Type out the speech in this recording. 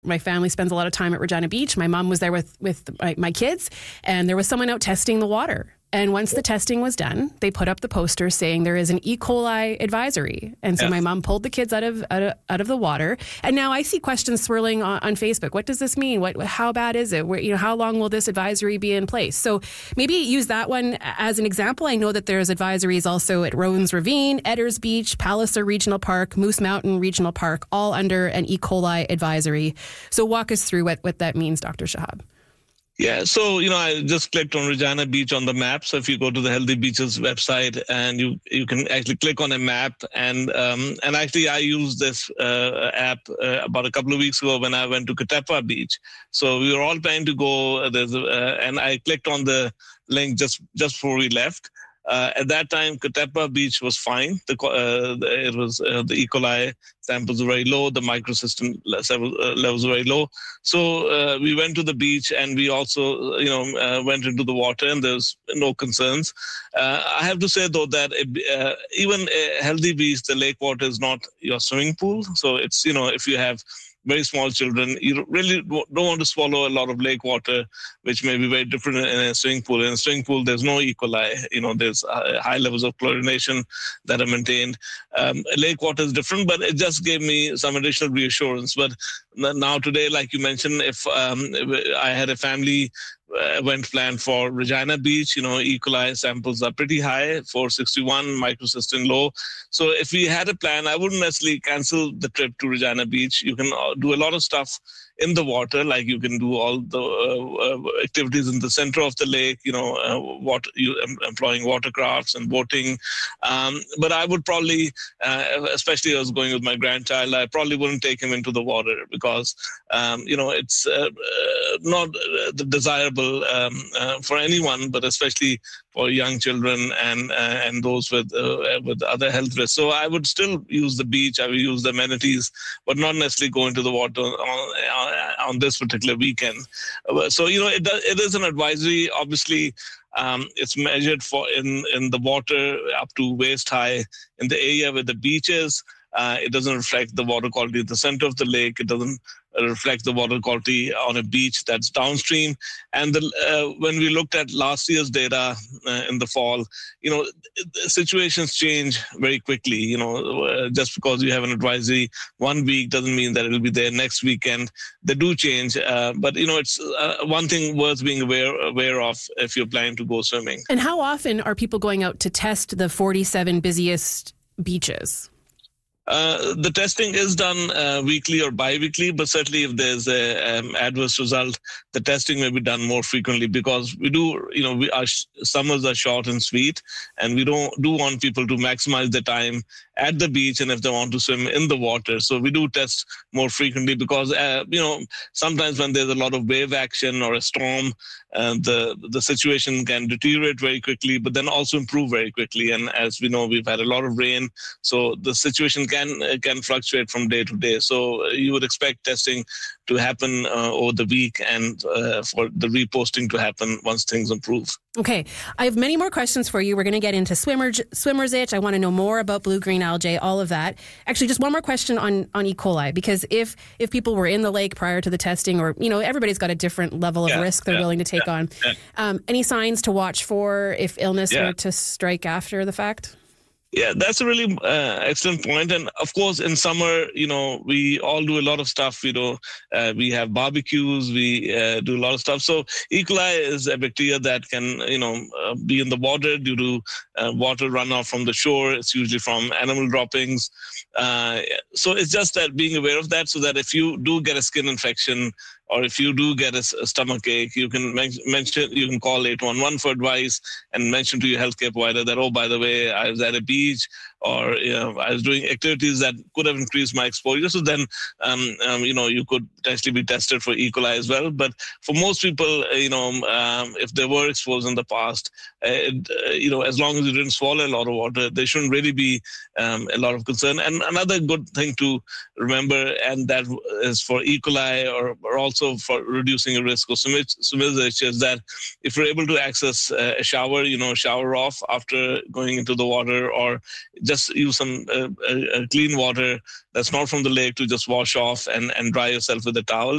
My family spends a lot of time at Regina Beach. My mom was there with my kids, and there was someone out testing the water. And once the testing was done, they put up the poster saying there is an E. coli advisory. And so my mom pulled the kids out of the water. And now I see questions swirling on Facebook. What does this mean? How bad is it? How long will this advisory be in place? So maybe use that one as an example. I know that there's advisories also at Rowan's Ravine, Edders Beach, Palliser Regional Park, Moose Mountain Regional Park, all under an E. coli advisory. So walk us through what that means, Dr. Shahab. Yeah, so, I just clicked on Regina Beach on the map. So if you go to the Healthy Beaches website and you can actually click on a map and actually I used this app about a couple of weeks ago when I went to Katepwa Beach. So we were all planning to go and I clicked on the link just before we left. At that time, Katepwa Beach was fine. It was the E. coli samples were very low. The microcystin levels were very low. So we went to the beach and we also, went into the water and there's no concerns. I have to say, though, that even a healthy beach, the lake water is not your swimming pool. So it's, if you have very small children, you really don't want to swallow a lot of lake water, which may be very different in a swimming pool. In a swimming pool, there's no E. coli. There's high levels of chlorination that are maintained. Lake water is different, but it just gave me some additional reassurance. But now today, like you mentioned, if I had a family planned for Regina Beach, E. coli samples are pretty high, 461, microcystin low. So if we had a plan, I wouldn't necessarily cancel the trip to Regina Beach. You can do a lot of stuff in the water, like you can do all the activities in the center of the lake, employing watercrafts and boating. But I would probably, especially if I was going with my grandchild, I probably wouldn't take him into the water because, it's not desirable for anyone, but especially for young children and those with other health risks. So I would still use the beach, I would use the amenities, but not necessarily go into the water on this particular weekend. So, it is an advisory. Obviously, it's measured in the water up to waist high in the area where the beach is. It doesn't reflect the water quality at the center of the lake. It doesn't reflect the water quality on a beach that's downstream. And when we looked at last year's data in the fall, situations change very quickly. Just because you have an advisory 1 week doesn't mean that it'll be there next weekend. They do change, but it's one thing worth being aware of if you're planning to go swimming. And how often are people going out to test the 47 busiest beaches? The testing is done weekly or bi-weekly, but certainly if there's an adverse result, the testing may be done more frequently because we do, our summers are short and sweet, and we do want people to maximize their time at the beach and if they want to swim in the water. So we do test more frequently because, sometimes when there's a lot of wave action or a storm, the situation can deteriorate very quickly, but then also improve very quickly. And as we know, we've had a lot of rain, so the situation can fluctuate from day to day. So you would expect testing to happen over the week and for the reposting to happen once things improve. Okay, I have many more questions for you. We're going to get into swimmer's itch. I want to know more about blue-green algae, all of that. Actually, just one more question on E. coli, because if people were in the lake prior to the testing, or, everybody's got a different level of risk they're willing to take on. Any signs to watch for if illness were to strike after the fact? Yeah, that's a really excellent point. And of course, in summer, we all do a lot of stuff. We have barbecues, we do a lot of stuff. So E. coli is a bacteria that can, be in the water due to water runoff from the shore. It's usually from animal droppings. So it's just that being aware of that, so that if you do get a skin infection or if you do get a stomach ache, you can you can call 811 for advice and mention to your healthcare provider that, oh, by the way, I was at a beach, or I was doing activities that could have increased my exposure. So then, you could potentially be tested for E. coli as well. But for most people, if they were exposed in the past, as long as you didn't swallow a lot of water, there shouldn't really be a lot of concern. And another good thing to remember, and that is for E. coli or also for reducing the risk of swimmer's itch, is that if you're able to access a shower, shower off after going into the water, or just use some clean water that's not from the lake to just wash off and dry yourself with a towel.